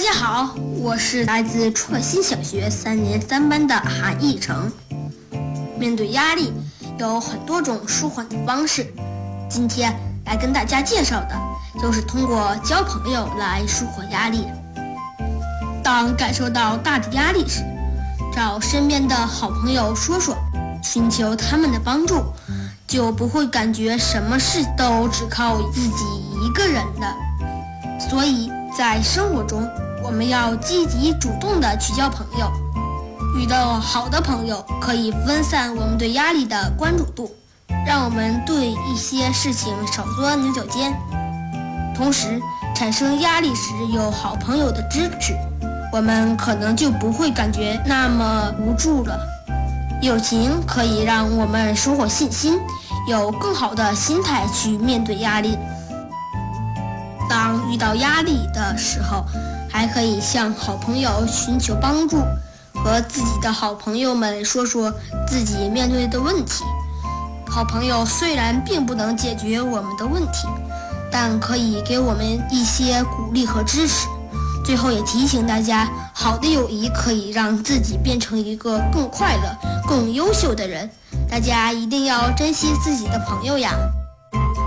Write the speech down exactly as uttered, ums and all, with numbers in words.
家好，我是来自创新小学三年三班的韩逸成。面对压力，有很多种舒缓的方式。今天来跟大家介绍的就是通过交朋友来舒缓压力。当感受到大的压力时，找身边的好朋友说说，寻求他们的帮助，就不会感觉什么事都只靠自己一个人了。所以在生活中，我们要积极主动地去交朋友。遇到好的朋友，可以分散我们对压力的关注度，让我们对一些事情少钻牛角尖。同时，产生压力时有好朋友的支持，我们可能就不会感觉那么无助了。友情可以让我们收获信心，有更好的心态去面对压力。当遇到压力的时候，还可以向好朋友寻求帮助，和自己的好朋友们说说自己面对的问题。好朋友虽然并不能解决我们的问题，但可以给我们一些鼓励和支持。最后也提醒大家，好的友谊可以让自己变成一个更快乐、更优秀的人。大家一定要珍惜自己的朋友呀。